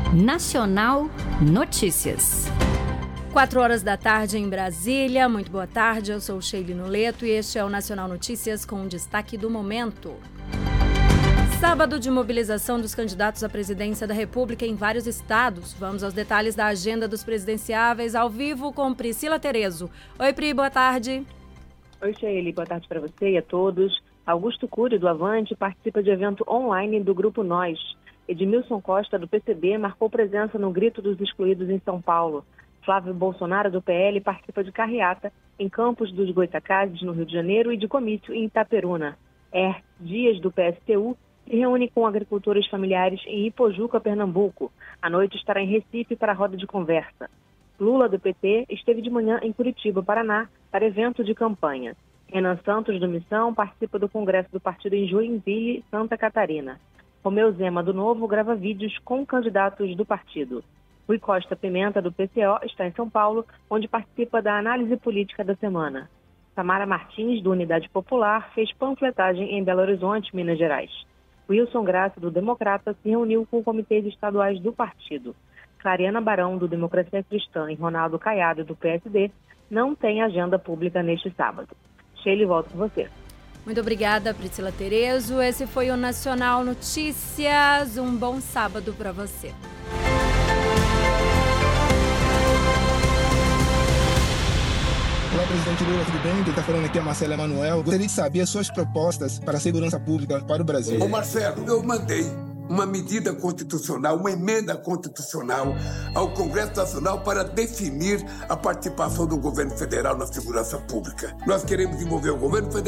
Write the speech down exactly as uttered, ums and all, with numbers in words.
Nacional Notícias. Quatro horas da tarde em Brasília. Muito boa tarde, eu sou Sheili Nuleto e este é o Nacional Notícias com o destaque do momento. Sábado de mobilização dos candidatos à presidência da República em vários estados. Vamos aos detalhes da agenda dos presidenciáveis ao vivo com Priscila Terezo. Oi, Pri, boa tarde. Oi, Sheili, boa tarde para você e a todos. Augusto Cury, do Avante, participa de evento online do Grupo Nós. Edmilson Costa, do P C B, marcou presença no Grito dos Excluídos em São Paulo. Flávio Bolsonaro, do P L, participa de carreata em Campos dos Goitacazes, no Rio de Janeiro, e de comício em Itaperuna. Er Dias, do P S T U, se reúne com agricultores familiares em Ipojuca, Pernambuco. À noite estará em Recife para a roda de conversa. Lula, do P T, esteve de manhã em Curitiba, Paraná, para evento de campanha. Renan Santos, do Missão, participa do congresso do partido em Joinville, Santa Catarina. Romeu Zema, do Novo, grava vídeos com candidatos do partido. Rui Costa Pimenta, do P C O, está em São Paulo, onde participa da análise política da semana. Samara Martins, do Unidade Popular, fez panfletagem em Belo Horizonte, Minas Gerais. Wilson Graça, do Democrata, se reuniu com comitês estaduais do partido. Clariana Barão, do Democracia Cristã, e Ronaldo Caiado, do P S D, não têm agenda pública neste sábado. Sheila, volto com você. Muito obrigada, Priscila Terezo. Esse foi o Nacional Notícias. Um bom sábado para você. Olá, presidente Lula, tudo bem? Quem está falando aqui é Marcelo Emanuel. Gostaria de saber as suas propostas para a segurança pública para o Brasil. Ô Marcelo, eu mandei uma medida constitucional, uma emenda constitucional ao Congresso Nacional para definir a participação do governo federal na segurança pública. Nós queremos envolver o governo federal